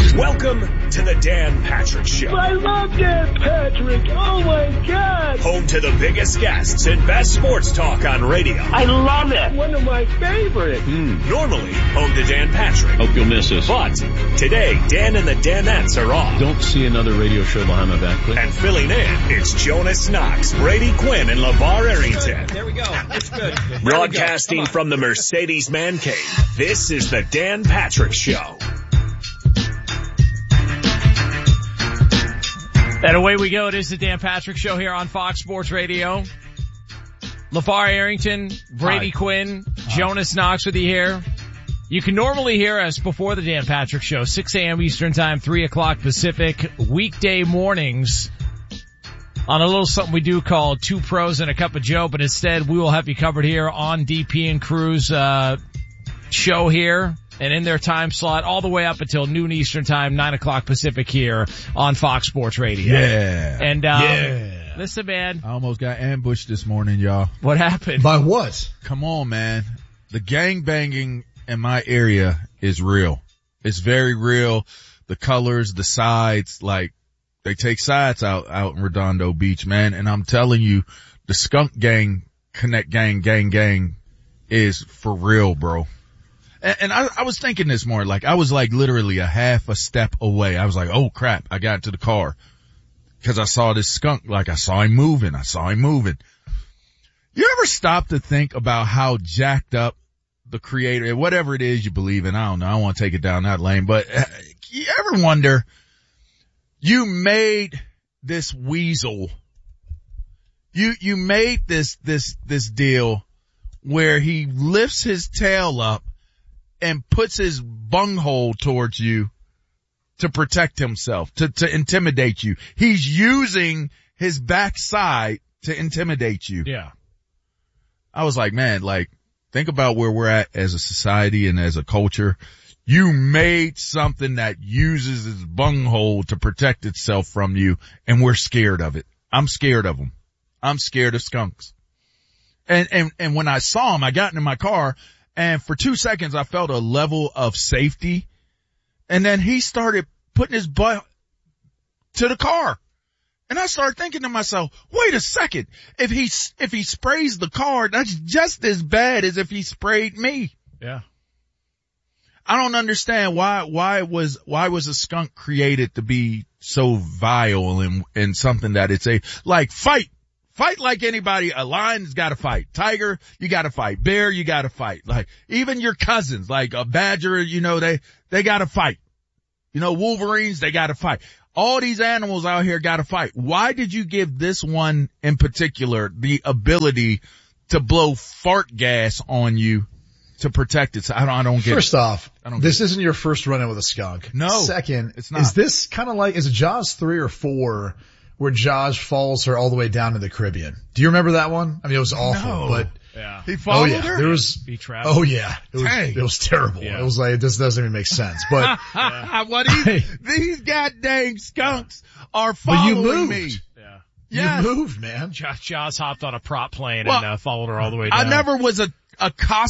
Welcome to the Dan Patrick Show. I love Dan Patrick. Oh, my God. Home to the biggest guests and best sports talk on radio. I love it. One of my favorites. Normally, home to Dan Patrick. Hope you'll miss us. But today, Dan and the Danettes are off. Don't see another radio show behind my back, please. And filling in, it's Jonas Knox, Brady Quinn, and LeVar Arrington. There we go. It's good. Broadcasting from the Mercedes Man Cave, this is the Dan Patrick Show. And away we go. It is the Dan Patrick Show here on Fox Sports Radio. LeVar Arrington, Brady Quinn, Jonas Knox with you here. You can normally hear us before the Dan Patrick Show, 6 a.m. Eastern Time, 3 o'clock Pacific, weekday mornings on a little something we do called Two Pros and a Cup of Joe, but instead we will have you covered here on DP and Crew's show here. And in their time slot all the way up until noon Eastern Time, 9 o'clock Pacific here on Fox Sports Radio. Yeah. And, listen, man. I almost got ambushed this morning, y'all. What happened? By what? Come on, man. The gang banging in my area is real. It's very real. The colors, the sides, like, they take sides out in Redondo Beach, man. And I'm telling you, the skunk gang, connect gang is for real, bro. And I was thinking this more, like, I was like literally a half a step away. I was like, oh crap, I got to the car. Cause I saw this skunk, like I saw him moving. You ever stop to think about how jacked up the creator, whatever it is you believe in, I don't know, I don't want to take it down that lane, but you ever wonder, you made this weasel, you made this deal where he lifts his tail up and puts his bunghole towards you to protect himself, to intimidate you. He's using his backside to intimidate you. Yeah. I was like, man, like, think about where we're at as a society and as a culture. You made something that uses its bunghole to protect itself from you, and we're scared of it. I'm scared of them. I'm scared of skunks. And when I saw him, I got into my car, and for 2 seconds, I felt a level of safety. And then he started putting his butt to the car. And I started thinking to myself, wait a second. If he sprays the car, that's just as bad as if he sprayed me. Yeah. I don't understand why was a skunk created to be so vile and something that it's fight. Fight like anybody. A lion's got to fight. Tiger, you got to fight. Bear, you got to fight. Like, even your cousins, like a badger, they got to fight. Wolverines, they got to fight. All these animals out here got to fight. Why did you give this one in particular the ability to blow fart gas on you to protect it? I don't get it. First off, this isn't your first run-in with a skunk. No. Second, it's not. Is this kind of like, is it Jaws 3 or 4 where Jaws follows her all the way down to the Caribbean? Do you remember that one? I mean, it was awful, but yeah. He followed her? There was, Be trapped. oh yeah. It was terrible. Yeah. It was like, this doesn't even make sense, but. These goddamn skunks are following me. Yeah. Yes. You moved, man. Jaws hopped on a prop plane and followed her all the way down. I never was a